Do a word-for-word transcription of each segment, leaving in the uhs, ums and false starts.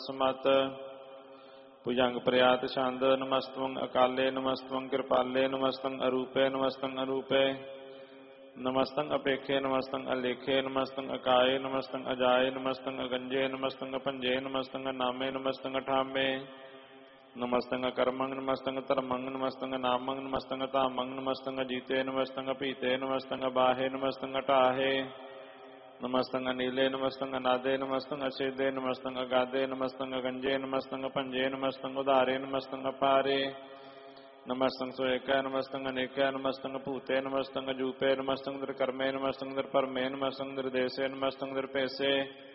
ਸਮਤ ਭੁਜੰਗ ਪ੍ਰਿਆਤ ਛੰਦ ਨਮਸਤਵੰ ਅਕਾਲੇ ਨਮਸਤਵੰ ਕਿਰਪਾਲੇ ਨਮਸਤੰ ਅਰੂਪੇ ਨਮਸਤੰ ਅਰੂਪੇ ਨਮਸਤੰ ਅਪੇਖੇ ਨਮਸਤੰ ਅਲੇਖੇ ਨਮਸਤੰ ਅਕਾਏ ਨਮਸਤੰ ਅਜਾਏ ਨਮਸਤੰ ਅਗੰਜੇ ਨਮਸਤੰ ਅਪੰਜੇ ਨਮਸਤੰ ਅਨਾਮੇ ਨਮਸਤੰ ਅਠਾਮੇ ਨਮਸਤੰ ਅਕਰਮੰ ਨਮਸਤੰ ਧਰਮੰ ਨਮਸਤੰ ਨਾਮੰ ਨਮਸਤੰ ਧਾਮੰ ਨਮਸਤੰ ਅਜੀਤੇ ਨਮਸਤੰ ਅਭੀਤੇ ਨਮਸਤੰ ਅਬਾਹੇ ਨਮਸਤੰ ਅਟਾਹੇ ਨਮਸਤੰ ਅਨੀਲੇ ਨਮਸਤੰ ਅਨਾਦੇ ਨਮਸਤੰ ਅਛੇਦੇ ਨਮਸਤੰ ਅਗਾਦੇ ਨਮਸਤੰ ਅਗੰਜੇ ਨਮਸਤੰ ਅਪੰਜੇ ਨਮਸਤੰ ਉਧਾਰੇ ਨਮਸਤੰ ਅਪਾਰੇ ਨਮਸਤੰ ਸੋਏਕੈ ਨਮਸਤੰ ਅਨੇਕੈ ਨਮਸਤੰ ਭੂਤੇ ਨਮਸਤੰ ਅਜੂਪੇ ਨਮਸਤੰ ਦਰਕਰਮੇ ਨਮਸਤੰ ਦਰਪਰਮੇ ਨਮਸਤੰ ਦਰਦੇਸੇ ਨਮਸਤੰ ਦਰਪੇਸੇ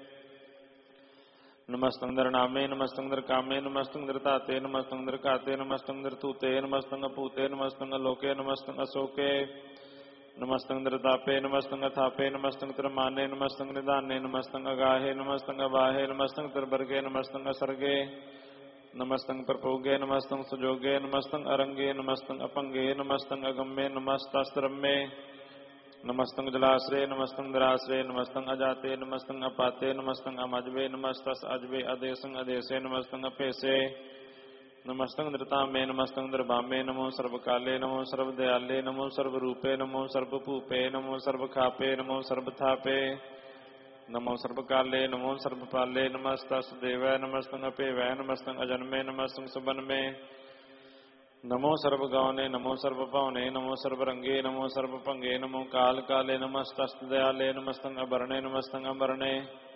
ਨਮਸਤੰ ਦਰਨਾਮੇ ਨਮਸਤੰ ਦਰਕਾਮੇ ਨਮਸਤੰ ਦਰਧਾਤੇ ਨਮਸਤੰ ਦਰਘਾਤੇ ਨਮਸਤੰ ਦਰਧੂਤੇ ਨਮਸਤੰ ਅਭੂਤੇ ਨਮਸਤੰ ਅਲੋਕੇ ਨਮਸਤੰ ਅਸੋਕੇ ਨਮਸਤੰ ਦਰਤਾਪੇ ਨਮਸਤੰ ਅਥਾਪੇ ਨਮਸਤੰ ਤਰਮਾਨੇ ਨਮਸਤੰ ਨਿਧਾਨੇ ਨਮਸਤੰ ਅਗਾਹੇ ਨਮਸਤੰ ਅਬਾਹੇ ਨਮਸਤੰ ਤਰਬਰਗੇ ਨਮਸਤੰ ਅਸਰਗੇ ਨਮਸਤੰ ਪ੍ਰਪੋਗੇ ਨਮਸਤੰ ਸੁਜੋਗੇ ਨਮਸਤੰ ਅਰੰਗੇ ਨਮਸਤੰ ਅਪੰਗੇ ਨਮਸਤੰ ਅਗੰਮੇ ਨਮਸਤਸਤਰਮੇ ਨਮਸਤੰ ਜਲਾਸਰੇ ਨਮਸਤੰ ਦਰਾਸਰੇ ਨਮਸਤੰ ਅਜਾਤੇ ਨਮਸਤੰ ਅਪਾਤੇ ਨਮਸਤੰ ਅਮਜਵੇ ਨਮਸਤਸ ਅਜਵੇ ਅਦੇਸੰ ਅਦੇਸੇ ਨਮਸਤੰ ਅਪੇਸੇ ਨਮਸਤੰ ਦਰਤਾਮੇ ਨਮਸਤੰ ਦਰਬਾਮੇ ਨਮੋ ਸਰਬਕਾਲੇ ਨਮੋ ਸਰਬ ਦਿਆਲੇ ਨਮੋ ਸਰਬ ਰੂਪੇ ਨਮੋ ਸਰਬ ਭੂਪੇ ਨਮੋ ਸਰਬ ਖਾਪੇ ਨਮੋ ਸਰਬ ਥਾਪੇ ਨਮੋ ਸਰਬ ਕਾਲੇ ਨਮੋ ਸਰਬ ਪਾਲੇ ਨਮਸਤਸ ਦੇਵੈ ਨਮਸਤੰ ਅਪੇਵੈ ਨਮਸਤੰ ਅਜਨਮੇ ਨਮਸਤੰ ਸੁਬਨਮੇ ਨਮੋ ਸਰਬ ਗਾਉਨੇ ਨਮੋ ਸਰਬ ਭਾਉਨੇ ਨਮੋ ਸਰਬ ਰੰਗੇ ਨਮੋ ਸਰਬ ਭੰਗੇ ਨਮੋ ਕਾਲ ਕਾਲੇ ਨਮਸਤਸ ਦਿਆਲੇ ਨਮਸਤੰ ਅਬਰਣੇ ਨਮਸਤੰ ਅਮਰਣੇ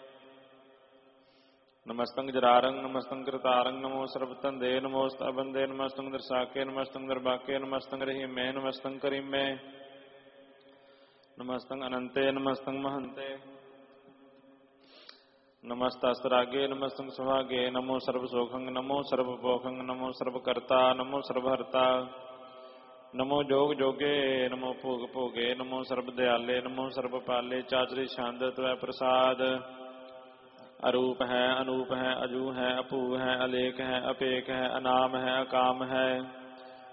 ਨਮਸਤੰ ਜਰਾਰੰ ਨਮਸਤੰ ਕਰਤਾਰੰ ਨਮੋ ਸਰਬ ਧੰਦੇ ਨਮੋਸਤ ਅਬੰਦੇ ਨਮਸਤੰ ਦਰਸਾਕੇ ਨਮਸਤੰ ਦਰਬਾਕੇ ਨਮਸਤੰ ਰਹੀਮੇ ਨਮਸਤੰ ਕਰੀਮੇ ਨਮਸਤੰ ਅਨੰਤੇ ਨਮਸਤੰ ਮਹੰਤੇ ਨਮਸਤਸ ਰਾਗੇ ਨਮਸਤੰ ਸੁਹਾਗੇ ਨਮੋ ਸਰਬ ਸੋਖੰ ਨਮੋ ਸਰਬ ਭੋਖੰ ਨਮੋ ਸਰਬ ਕਰਤਾ ਨਮੋ ਸਰਬ ਹਰਤਾ ਨਮੋ ਜੋਗ ਜੋਗੇ ਨਮੋ ਭੋਗ ਭੋਗੇ ਨਮੋ ਸਰਬ ਦਿਆਲੇ ਨਮੋ ਸਰਬ ਪਾਲੇ ਚਾਚਰੀ ਛੰਦ ਤਵੈ ਪ੍ਰਸਾਦ ਅਰੂਪ ਹੈ ਅਨੂਪ ਹੈ ਅਜੂ ਹੈ ਅਭੂ ਹੈ ਅਲੇਖ ਹੈ ਅਪੇਖ ਹੈ ਅਨਾਮ ਹੈ ਅਕਾਮ ਹੈ